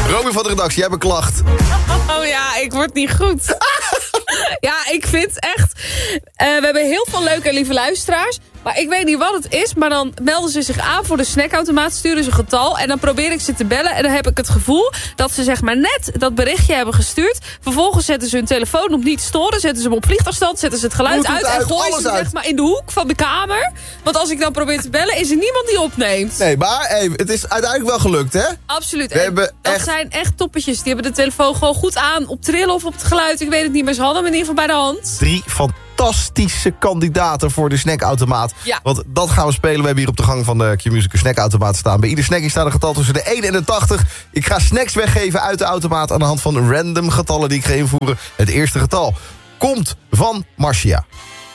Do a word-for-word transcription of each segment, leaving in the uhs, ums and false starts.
Romy van de redactie, jij hebt een klacht. Oh ja, ik word niet goed. Ja, ik vind echt... Uh, we hebben heel veel leuke en lieve luisteraars. Maar ik weet niet wat het is. Maar dan melden ze zich aan voor de snackautomaat. Sturen ze een getal. En dan probeer ik ze te bellen. En dan heb ik het gevoel dat ze zeg maar net dat berichtje hebben gestuurd. Vervolgens zetten ze hun telefoon op niet storen. Zetten ze hem op vliegtuigstand. Zetten ze het geluid Moet het uit. uit, En gooien alles ze uit. zeg maar in de hoek van de kamer. Want als ik dan probeer te bellen is er niemand die opneemt. Nee, maar hey, het is uiteindelijk wel gelukt, hè? Absoluut. We En hebben dat echt... zijn echt toppetjes. Die hebben de telefoon gewoon goed aan. Op trillen of op het geluid. Ik weet het niet meer. Ze hadden hem in ieder geval bij de hand. Drie fantastische kandidaten voor de snackautomaat. Ja. Want dat gaan we spelen. We hebben hier op de gang van de Q-Music een snackautomaat staan. Bij ieder snackie staat een getal tussen de één en de tachtig. Ik ga snacks weggeven uit de automaat aan de hand van random getallen die ik ga invoeren. Het eerste getal komt van Marcia.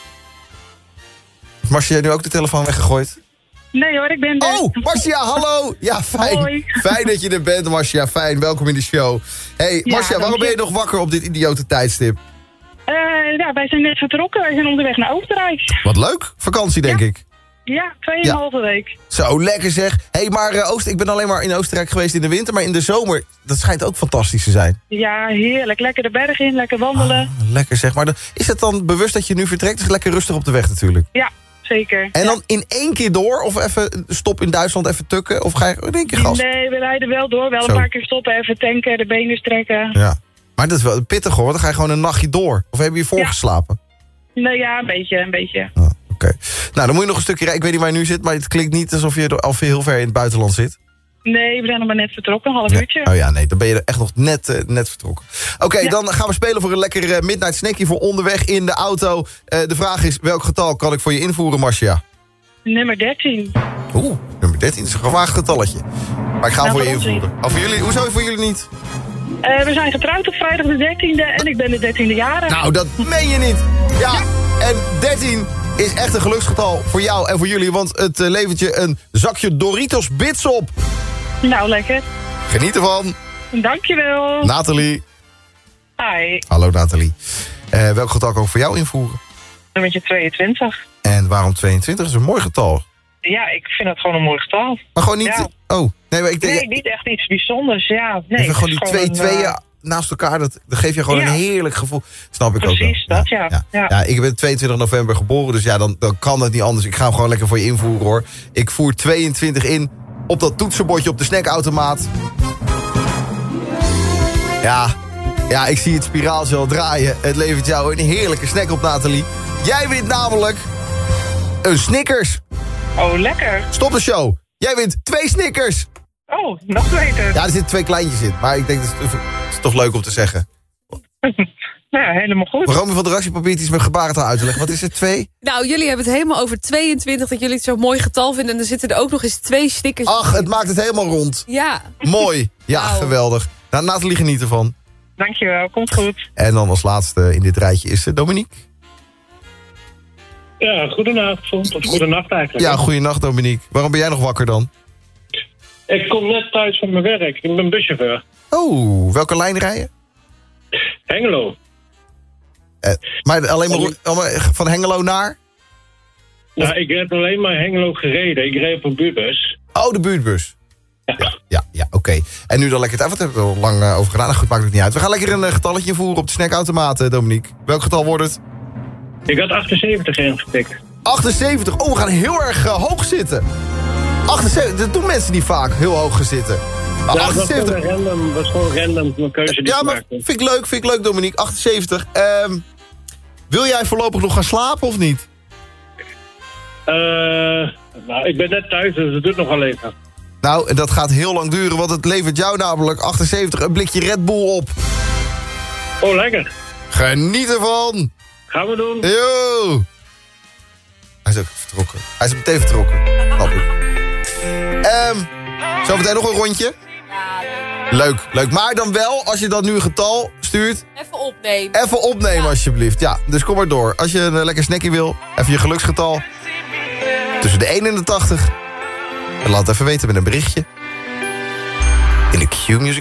Heeft Marcia nu ook de telefoon weggegooid? Nee hoor, ik ben er. Oh, Marcia, hallo. Ja, fijn. Hoi. Fijn dat je er bent, Marcia. Fijn, welkom in de show. Hey, Ja, Marcia, waarom dank ben je. je nog wakker op dit idiote tijdstip? Uh, ja, wij zijn net vertrokken. Wij zijn onderweg naar Oostenrijk. Wat leuk. Vakantie, denk Ja. ik. Ja, tweeënhalve week. Zo, lekker zeg. Hé, hey, maar uh, Oost, ik ben alleen maar in Oostenrijk geweest in de winter, maar in de zomer, dat schijnt ook fantastisch te zijn. Ja, heerlijk. Lekker de berg in, lekker wandelen. Ah, lekker zeg. Maar dan, is het dan bewust dat je nu vertrekt? Het is lekker rustig op de weg natuurlijk. Ja, zeker. En Ja. dan in één keer door? Of even stop in Duitsland, even tukken? Of ga je in één keer gas? Nee, we rijden wel door. Wel Zo. een paar keer stoppen, even tanken, de benen strekken. Ja. Maar dat is wel pittig hoor, want dan ga je gewoon een nachtje door. Of heb je hiervoor Ja. geslapen? Nee, ja, een beetje, een beetje. Ah, Oké. Nou, dan moet je nog een stukje rijden. Ik weet niet waar je nu zit, maar het klinkt niet alsof je er al veel heel ver in het buitenland zit. Nee, we zijn nog maar net vertrokken, een half Nee. uurtje. Oh ja, nee, dan ben je er echt nog net, uh, net vertrokken. Oké, Ja. dan gaan we spelen voor een lekker uh, midnight snackie voor onderweg in de auto. Uh, de vraag is, welk getal kan ik voor je invoeren, Marcia? Nummer dertien. Oeh, nummer dertien is een gewaagd getalletje. Maar ik ga hem Nou, voor je voor ons invoeren. Oh, voor jullie, hoezo voor jullie niet? Uh, we zijn getrouwd op vrijdag de dertiende en ik ben de dertiende jaren. Nou, dat meen je niet. Ja, en dertien is echt een geluksgetal voor jou en voor jullie. Want het uh, levert je een zakje Doritos Bits op. Nou, lekker. Geniet ervan. Dankjewel. Nathalie. Hi. Hallo Nathalie. Uh, welk getal kan ik voor jou invoeren? Nummertje tweeëntwintig. En waarom tweeëntwintig? Dat is een mooi getal. Ja, ik vind het gewoon een mooi getal. Maar gewoon niet... Ja. Oh, nee, maar ik denk... Nee, niet echt iets bijzonders, ja. Nee, even gewoon het die is twee een, tweeën uh, naast elkaar, dat, dat geeft je gewoon Ja. een heerlijk gevoel. Snap ik ook wel. Precies, dat, ja. Ja. Ja. Ja, ik ben tweeëntwintig november geboren, dus ja, dan, dan kan het niet anders. Ik ga hem gewoon lekker voor je invoeren, hoor. Ik voer tweeëntwintig in op dat toetsenbordje op de snackautomaat. Ja, ja, ik zie het spiraaltje al draaien. Het levert jou een heerlijke snack op, Nathalie. Jij wint namelijk een Snickers. Oh, lekker. Stop de show. Jij wint twee Snickers. Oh, nog beter. Ja, er zitten twee kleintjes in. Maar ik denk, dat is, dat is toch leuk om te zeggen. Ja, helemaal goed. Romy van de redactie probeert iets met gebarentaal uit te leggen. Wat is het, twee? Nou, jullie hebben het helemaal over tweeëntwintig. Dat jullie het zo'n mooi getal vinden. En er zitten er ook nog eens twee stickers Ach, in. het maakt het helemaal rond. Ja. Mooi. Ja, Wauw. geweldig. Nou, Nathalie geniet ervan. Dankjewel, komt goed. En dan als laatste in dit rijtje is uh, Dominique. Ja, goedenavond. Of goedenacht eigenlijk. Ja, goeienacht Dominique. Waarom ben jij nog wakker dan? Ik kom net thuis van mijn werk. Ik ben buschauffeur. Oh, welke lijn rijden? Hengelo. Uh, maar alleen maar ro- van Hengelo naar? Nou, ik heb alleen maar Hengelo gereden. Ik reed op een buurbus. Oh, de buurtbus. Ja, ja, ja oké. Okay. En nu dan lekker... Wat hebben we er al lang uh, over gedaan? Nou, goed, maakt het niet uit. We gaan lekker een uh, getalletje voeren op de snackautomaat, uh, Dominique. Welk getal wordt het? Ik had achtenzeventig ingepikt. achtenzeventig. Oh, we gaan heel erg uh, hoog zitten. achtenzeventig. Dat doen mensen niet vaak, heel hoog zitten. Maar Ja, dat was achtenzeventig. gewoon random. Dat was gewoon random mijn keuze die Ja, ik maar maakte. vind ik leuk, vind ik leuk, Dominique. achtenzeventig. Um, wil jij voorlopig nog gaan slapen of niet? Uh, nou, ik ben net thuis, dus het doet nog wel even. Nou, en dat gaat heel lang duren, want het levert jou namelijk achtenzeventig een blikje Red Bull op. Oh, lekker. Geniet ervan. Gaan we doen. Yo. Hij is ook vertrokken. Hij is meteen vertrokken. Snap ik. Um, zometeen nog een rondje. Leuk, leuk. Maar dan wel, als je dan nu een getal stuurt... Even opnemen. Even opnemen, Ja. alsjeblieft. Ja, dus kom maar door. Als je een uh, lekker snackie wil, even je geluksgetal. Tussen de één en de tachtig. En laat het even weten met een berichtje. In de Q-Music